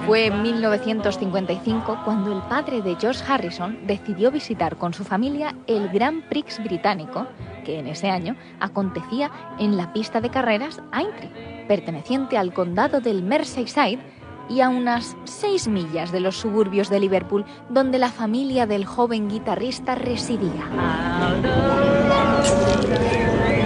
Fue en 1955 cuando el padre de George Harrison decidió visitar con su familia el Grand Prix británico, que en ese año acontecía en la pista de carreras Aintree, perteneciente al condado del Merseyside y a unas 6 millas de los suburbios de Liverpool, donde la familia del joven guitarrista residía.